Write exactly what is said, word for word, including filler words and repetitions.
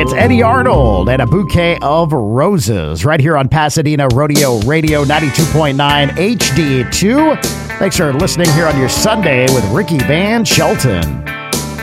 It's Eddie Arnold and a bouquet of roses right here on Pasadena Rodeo Radio ninety-two point nine H D two. Thanks for listening here on your Sunday with Ricky Van Shelton.